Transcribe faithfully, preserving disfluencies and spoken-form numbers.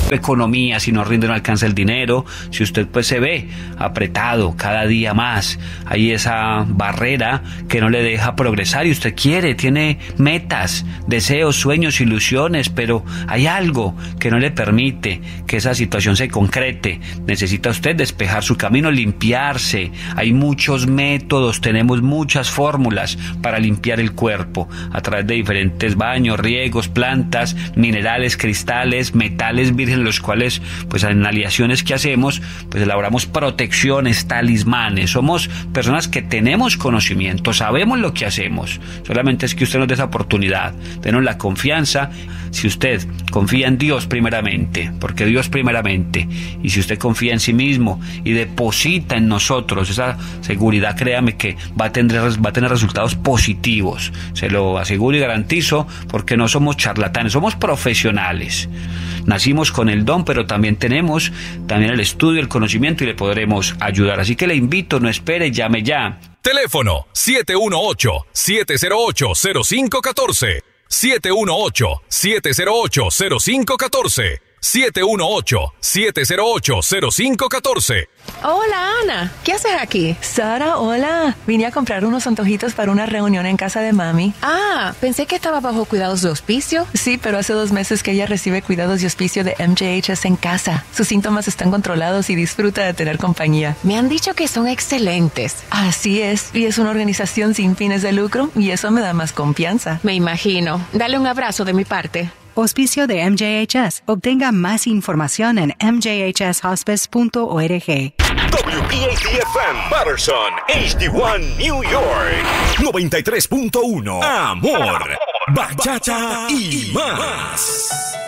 economía, si no rinde no alcanza el dinero, si usted pues se ve apretado cada día más, hay esa barrera que no le deja progresar y usted quiere, tiene metas, deseos, sueños, ilusiones, pero hay algo que no le permite que esa situación se concrete. Necesita usted despejar su camino, limpiarse. Hay muchos métodos, tenemos muchas fórmulas para limpiar el cuerpo a través de diferentes baños, riegos, plantas, minerales, cristales, metales vírgenes, los cuales pues en aleaciones que hacemos pues elaboramos protecciones, talismanes. Somos personas que tenemos conocimiento, sabemos lo que hacemos, solamente es que usted nos dé esa oportunidad, denos la confianza. Si usted confía en Dios primeramente, porque Dios primeramente, y si usted confía en sí mismo y deposita en nosotros esa seguridad, créame que va a tener, va a tener resultados positivos, se lo aseguro y garantizo, porque no somos charlatanes, somos profesionales. Nacimos con el don, pero también tenemos también el estudio, el conocimiento y le podremos ayudar. Así que le invito, no espere, llame ya. Teléfono siete uno ocho, siete cero ocho, cero cinco uno cuatro. siete uno ocho, siete cero ocho, cero cinco uno cuatro. siete uno ocho, siete cero ocho, cero cinco uno cuatro. Hola, Ana. ¿Qué haces aquí? Sara, hola. Vine a comprar unos antojitos para una reunión en casa de mami. Ah, pensé que estaba bajo cuidados de hospicio. Sí, pero hace dos meses que ella recibe cuidados de hospicio de M J H S en casa. Sus síntomas están controlados y disfruta de tener compañía. Me han dicho que son excelentes. Así es, y es una organización sin fines de lucro y eso me da más confianza. Me imagino. Dale un abrazo de mi parte. Auspicio de M J H S. Obtenga más información en m j h s hospice punto org. W P A T F M Patterson, H D uno New York, noventa y tres punto uno. Amor, bachata y más.